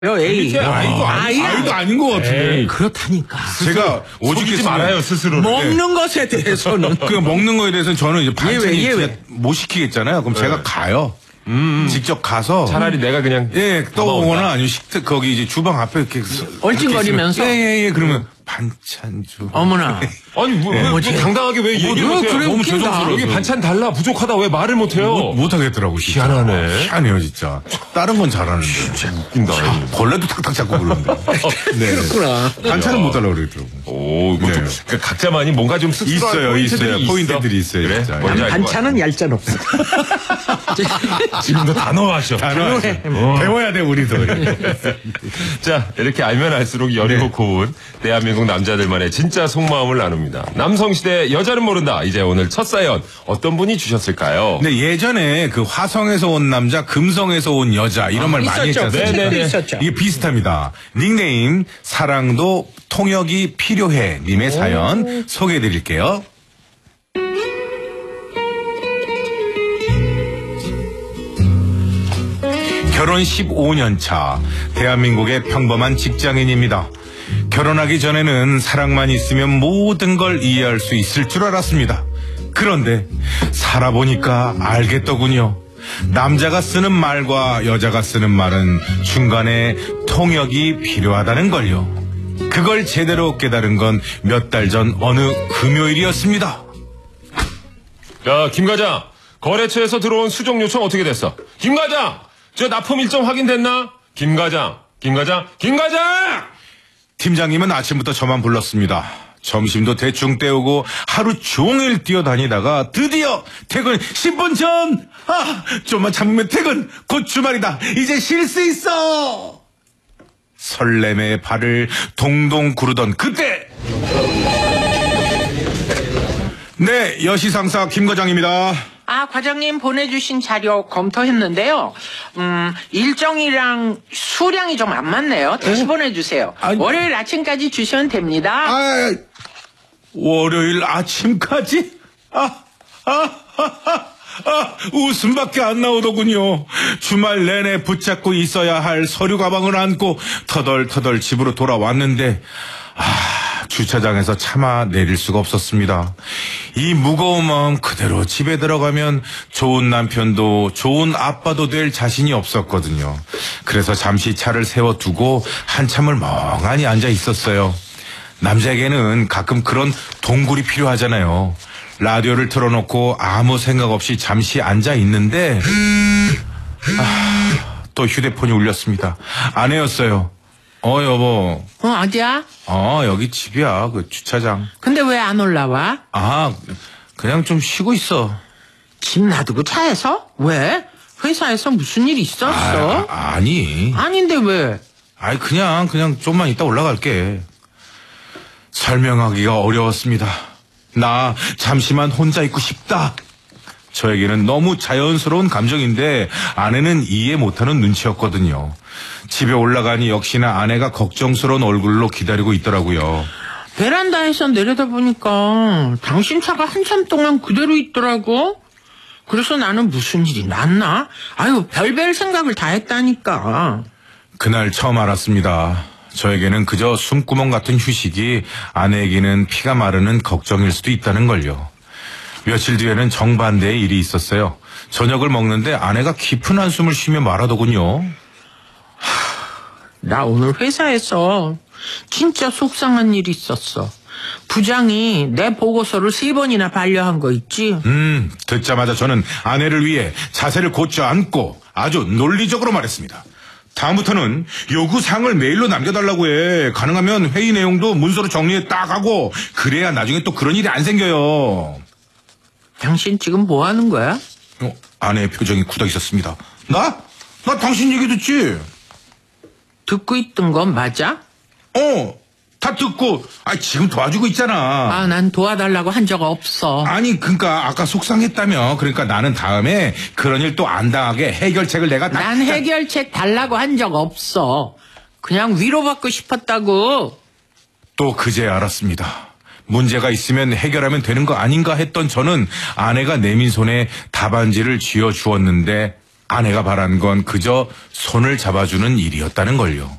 에이. 아이도 아닌 것 같은데. 그렇다니까. 제가 오죽이지 말아요, 스스로를. 먹는 것에 대해서는. 그 먹는 거에 대해서는 저는 이제 반찬이 왜? 못 시키겠잖아요. 그럼 제가 가요. 직접 가서. 차라리 내가 그냥. 떠오거나 아니면 거기 이제 주방 앞에 이렇게. 얼씬거리면서. 그러면 반찬 좀. 어머나. 아니, 뭐지? 당당하게 왜 얘기를 못해요? 그래, 너무 웃긴다. 죄송스러워. 여기 반찬 달라, 부족하다, 왜 말을 못해요? 못하겠더라고. 진짜. 희한하네. 희한해요, 진짜. 다른 건 잘하는데. 진짜 웃긴다. 벌레도 탁탁 잡고 그러는데. 네. 그렇구나. 반찬은 못 달라고 그러더라고. 오, 이거 좀, 그러니까 각자만이 뭔가 좀 씁쓸한 있어요. 포인트들이 있어요. 그래? 진짜. 뭔지 알 것 반찬은 얄짤 없어. 같아. 지금도 단호하셔. 배워야 돼, 우리도. 자, 이렇게 알면 알수록 여리고 고운 대한민국 남자들만의 진짜 속마음을 나눕니다. 남성시대 여자는 모른다. 이제 오늘 첫 사연 어떤 분이 주셨을까요? 근데 예전에 그 화성에서 온 남자, 금성에서 온 여자 이런 말 많이 있었죠. 했잖아요. 네네네. 있었죠. 이게 비슷합니다. 닉네임 사랑도 통역이 필요해 님의 사연 소개해드릴게요. 결혼 15년 차 대한민국의 평범한 직장인입니다. 결혼하기 전에는 사랑만 있으면 모든 걸 이해할 수 있을 줄 알았습니다. 그런데 살아보니까 알겠더군요. 남자가 쓰는 말과 여자가 쓰는 말은 중간에 통역이 필요하다는 걸요. 그걸 제대로 깨달은 건 몇 달 전 어느 금요일이었습니다. 야, 김 과장. 거래처에서 들어온 수정 요청 어떻게 됐어? 김 과장! 저 납품 일정 확인됐나? 김 과장! 팀장님은 아침부터 저만 불렀습니다. 점심도 대충 때우고 하루 종일 뛰어다니다가 드디어 퇴근 10분 전! 좀만 참으면 퇴근! 곧 주말이다! 이제 쉴 수 있어! 설렘의 발을 동동 구르던 그때! 네, 여시상사 김 과장입니다. 과장님 보내주신 자료 검토했는데요. 일정이랑 수량이 좀 안 맞네요. 다시 보내주세요. 월요일 아침까지 주시면 됩니다. 월요일 아침까지? 웃음밖에 안 나오더군요. 주말 내내 붙잡고 있어야 할 서류 가방을 안고 터덜터덜 집으로 돌아왔는데 주차장에서 차마 내릴 수가 없었습니다. 이 무거운 마음 그대로 집에 들어가면 좋은 남편도 좋은 아빠도 될 자신이 없었거든요. 그래서 잠시 차를 세워두고 한참을 멍하니 앉아 있었어요. 남자에게는 가끔 그런 동굴이 필요하잖아요. 라디오를 틀어놓고 아무 생각 없이 잠시 앉아 있는데 또 휴대폰이 울렸습니다. 아내였어요. 여보. 어디야? 여기 집이야. 그 주차장. 근데 왜 안 올라와? 그냥 좀 쉬고 있어. 집 놔두고 차에서? 왜? 회사에서 무슨 일 있었어? 아니. 아닌데 왜? 그냥 좀만 이따 올라갈게. 설명하기가 어려웠습니다. 나 잠시만 혼자 있고 싶다. 저에게는 너무 자연스러운 감정인데 아내는 이해 못하는 눈치였거든요. 집에 올라가니 역시나 아내가 걱정스러운 얼굴로 기다리고 있더라고요. 베란다에서 내려다보니까 당신 차가 한참 동안 그대로 있더라고. 그래서 나는 무슨 일이 났나? 별별 생각을 다 했다니까. 그날 처음 알았습니다. 저에게는 그저 숨구멍 같은 휴식이 아내에게는 피가 마르는 걱정일 수도 있다는 걸요. 며칠 뒤에는 정반대의 일이 있었어요. 저녁을 먹는데 아내가 깊은 한숨을 쉬며 말하더군요. 나 오늘 회사에서 진짜 속상한 일이 있었어. 부장이 내 보고서를 3번이나 반려한 거 있지? 듣자마자 저는 아내를 위해 자세를 곧져 앉고 아주 논리적으로 말했습니다. 다음부터는 요구사항을 메일로 남겨달라고 해. 가능하면 회의 내용도 문서로 정리해 딱 하고 그래야 나중에 또 그런 일이 안 생겨요. 당신 지금 뭐 하는 거야? 아내의 표정이 굳어 있었습니다. 나 당신 얘기 듣지? 듣고 있던 건 맞아? 다 듣고 지금 도와주고 있잖아. 난 도와달라고 한 적 없어. 그러니까 아까 속상했다며. 그러니까 나는 다음에 그런 일 또 안 당하게 해결책을 내가 난 해결책 달라고 한 적 없어. 그냥 위로받고 싶었다고. 또 그제 알았습니다. 문제가 있으면 해결하면 되는 거 아닌가 했던 저는 아내가 내민 손에 답안지를 쥐어주었는데 아내가 바란 건 그저 손을 잡아주는 일이었다는 걸요.